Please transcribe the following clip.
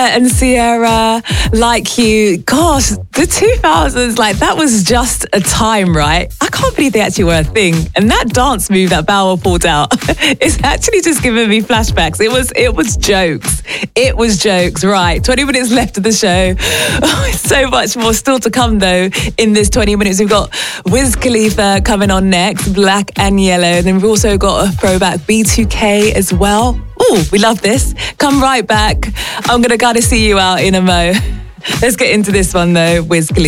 and Sierra, Like You. Gosh, the 2000s, like that was just a time, right? I can't believe they actually were a thing. And that dance move that Bow pulled out, it's actually just giving me flashbacks. It was jokes. It was jokes, right? 20 minutes left of the show. Oh, so much more still to come though in this 20 minutes. We've got Wiz Khalifa coming on next, Black and Yellow. And then we've also got a throwback B2K as well. Oh, we love this. Come right back. I'm going to gotta see you out in a mo. Let's get into this one though, Wiz Khalifa.